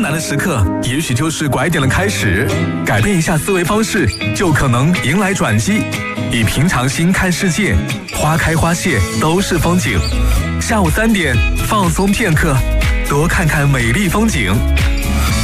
难的时刻，也许就是拐点的开始。改变一下思维方式，就可能迎来转机。以平常心看世界，花开花谢都是风景。下午3点，放松片刻，多看看美丽风景。